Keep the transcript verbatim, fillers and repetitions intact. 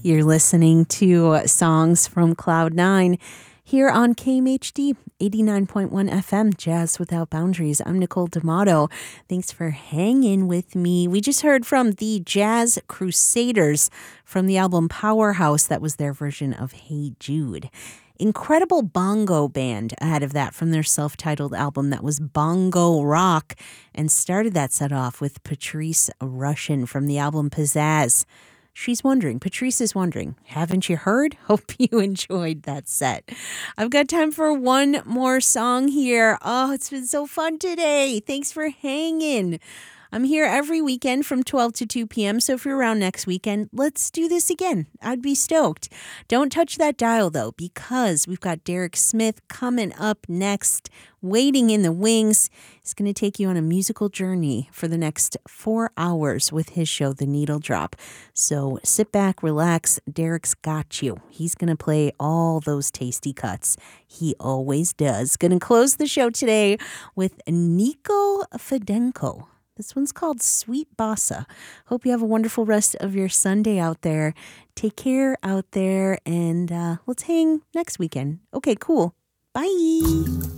You're listening to Songs from Cloud nine here on K M H D eighty-nine point one F M, Jazz Without Boundaries. I'm Nicole D'Amato. Thanks for hanging with me. We just heard from the Jazz Crusaders from the album Powerhouse. That was their version of Hey Jude. Incredible bongo band ahead of that from their self-titled album that was Bongo Rock, and started that set off with Patrice Rushen from the album Pizzazz. She's wondering, Patrice is wondering, haven't you heard? Hope you enjoyed that set. I've got time for one more song here. Oh, it's been so fun today. Thanks for hanging. I'm here every weekend from twelve to two p.m., so if you're around next weekend, let's do this again. I'd be stoked. Don't touch that dial, though, because we've got Derek Smith coming up next, waiting in the wings. He's going to take you on a musical journey for the next four hours with his show, The Needle Drop. So sit back, relax. Derek's got you. He's going to play all those tasty cuts. He always does. Going to close the show today with Nico Fidenko. This one's called Sweet Bossa. Hope you have a wonderful rest of your Sunday out there. Take care out there, and uh, let's hang next weekend. Okay, cool. Bye.